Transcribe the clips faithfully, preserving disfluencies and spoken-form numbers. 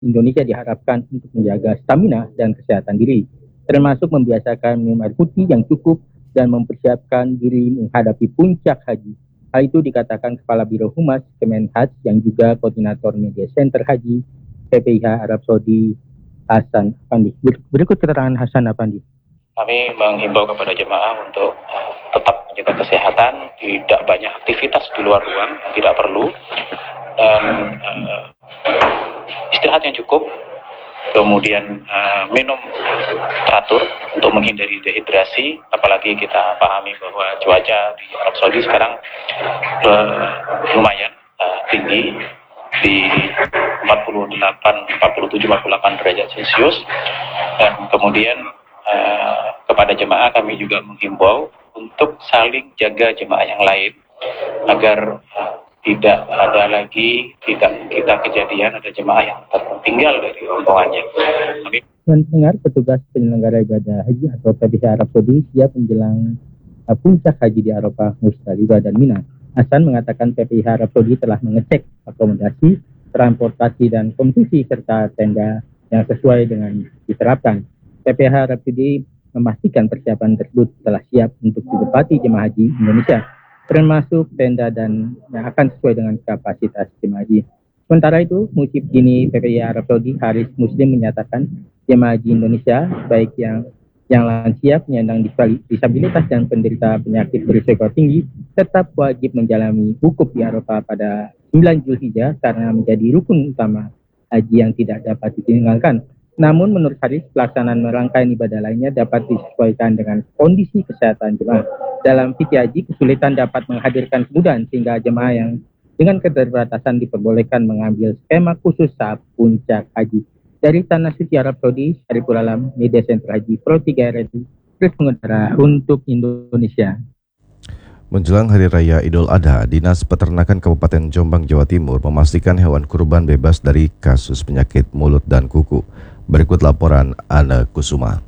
Indonesia diharapkan untuk menjaga stamina dan kesehatan diri, termasuk membiasakan minum air putih yang cukup dan mempersiapkan diri menghadapi puncak haji. Hal itu dikatakan Kepala Biro Humas Kemenhaj yang juga Koordinator Media Center Haji P P I H Arab Saudi, Hasan Afandi. Berikut keterangan Hasan Afandi. Kami menghimbau kepada jemaah untuk uh, tetap menjaga kesehatan, tidak banyak aktivitas di luar ruang yang tidak perlu, dan uh, istirahat yang cukup, kemudian uh, minum teratur untuk menghindari dehidrasi, apalagi kita pahami bahwa cuaca di Arab Saudi sekarang uh, lumayan uh, tinggi, di empat puluh delapan, empat puluh tujuh, empat puluh delapan derajat Celcius, dan kemudian uh, kepada jemaah kami juga menghimbau untuk saling jaga jemaah yang lain agar uh, tidak ada lagi tidak kita kejadian ada jemaah yang tertinggal dari rombongannya. Kami mendengar petugas penyelenggara ibadah haji atau P B H Arab Saudi siap menjelang uh, puncak haji di Arafah, Musdalifah dan Mina. Hasan mengatakan P P I H Arab Saudi telah mengecek akomodasi, transportasi dan konsumsi serta tenda yang sesuai dengan diterapkan. P P I H Arab Saudi memastikan persiapan tersebut telah siap untuk ditempati jemaah haji Indonesia, termasuk tenda dan yang akan sesuai dengan kapasitas jemaah haji. Sementara itu, Musyib Dini P P I Arab Saudi Haris Muslim menyatakan jemaah haji Indonesia, baik yang yang lansia, penyandang disabilitas dan penderita penyakit berisiko tinggi, tetap wajib menjalani wukuf di Arafah pada sembilan Zulhijjah karena menjadi rukun utama haji yang tidak dapat ditinggalkan. Namun menurut Haris, pelaksanaan rangkaian ibadah lainnya dapat disesuaikan dengan kondisi kesehatan jemaah. Dalam fikih haji, kesulitan dapat menghadirkan kemudahan sehingga jemaah yang dengan keterbatasan diperbolehkan mengambil skema khusus saat puncak haji. Dari Tanah Suci Arab Saudi, Ariful Alam, Media Center Haji Pro tiga R I, terus mengudara untuk Indonesia. Menjelang Hari Raya Idul Adha, Dinas Peternakan Kabupaten Jombang, Jawa Timur memastikan hewan kurban bebas dari kasus penyakit mulut dan kuku. Berikut laporan Ana Kusuma.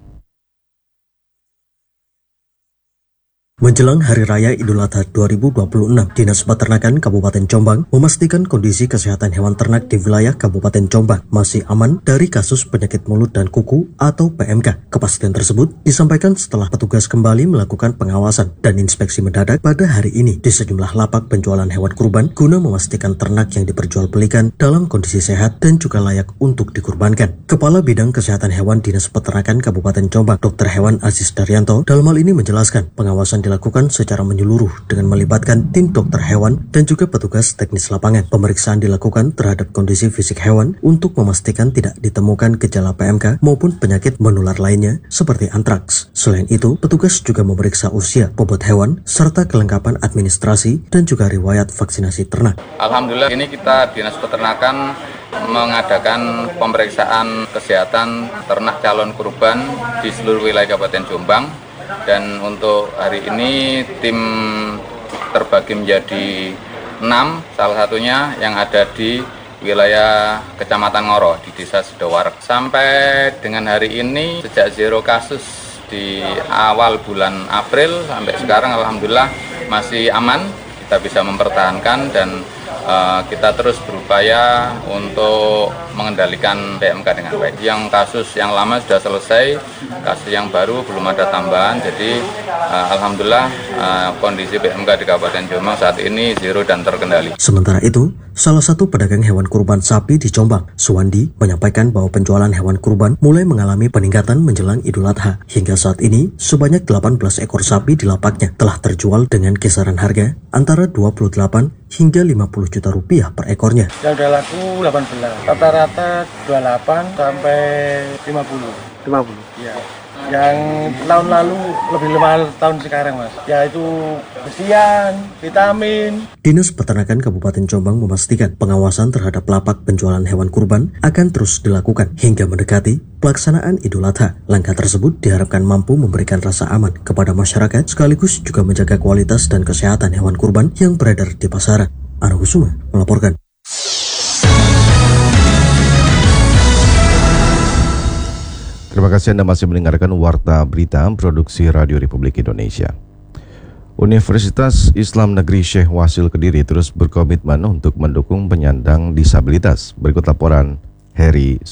Menjelang Hari Raya Idul Adha dua ribu dua puluh enam, Dinas Peternakan Kabupaten Jombang memastikan kondisi kesehatan hewan ternak di wilayah Kabupaten Jombang masih aman dari kasus penyakit mulut dan kuku atau P M K. Kepastian tersebut disampaikan setelah petugas kembali melakukan pengawasan dan inspeksi mendadak pada hari ini di sejumlah lapak penjualan hewan kurban guna memastikan ternak yang diperjualbelikan dalam kondisi sehat dan juga layak untuk dikurbankan. Kepala Bidang Kesehatan Hewan Dinas Peternakan Kabupaten Jombang, Dokter Hewan Aziz Daryanto, dalam hal ini menjelaskan pengawasan dilakukan secara menyeluruh dengan melibatkan tim dokter hewan dan juga petugas teknis lapangan. Pemeriksaan dilakukan terhadap kondisi fisik hewan untuk memastikan tidak ditemukan gejala P M K maupun penyakit menular lainnya seperti antraks. Selain itu, petugas juga memeriksa usia, bobot hewan, serta kelengkapan administrasi dan juga riwayat vaksinasi ternak. Alhamdulillah, ini kita Dinas Peternakan mengadakan pemeriksaan kesehatan ternak calon kurban di seluruh wilayah Kabupaten Jombang. Dan untuk hari ini tim terbagi menjadi enam, salah satunya yang ada di wilayah Kecamatan Ngoro di Desa Sidowarek. Sampai dengan hari ini sejak zero kasus di awal bulan April sampai sekarang alhamdulillah masih aman, kita bisa mempertahankan dan Uh, kita terus berupaya untuk mengendalikan P M K dengan baik. Yang kasus yang lama sudah selesai, kasus yang baru belum ada tambahan. Jadi uh, alhamdulillah uh, kondisi P M K di Kabupaten Jombang saat ini zero dan terkendali. Sementara itu, salah satu pedagang hewan kurban sapi di Jombang, Suwandi, menyampaikan bahwa penjualan hewan kurban mulai mengalami peningkatan menjelang Idul Adha. Hingga saat ini, sebanyak delapan belas ekor sapi di lapaknya telah terjual dengan kisaran harga antara dua puluh delapan hingga lima puluh juta rupiah per ekornya. Yang udah laku delapan belas, rata-rata dua puluh delapan sampai lima puluh. lima puluh? Ya. Yang tahun lalu lebih lima tahun sekarang, Mas. Yaitu besian, vitamin. Dinas Peternakan Kabupaten Jombang memastikan pengawasan terhadap lapak penjualan hewan kurban akan terus dilakukan hingga mendekati pelaksanaan Idul Adha. Langkah tersebut diharapkan mampu memberikan rasa aman kepada masyarakat sekaligus juga menjaga kualitas dan kesehatan hewan kurban yang beredar di pasaran. Ana Kusuma melaporkan. Terima kasih Anda masih mendengarkan Warta Berita Produksi Radio Republik Indonesia. Universitas Islam Negeri Syekh Wasil Kediri terus berkomitmen untuk mendukung penyandang disabilitas. Berikut laporan Heri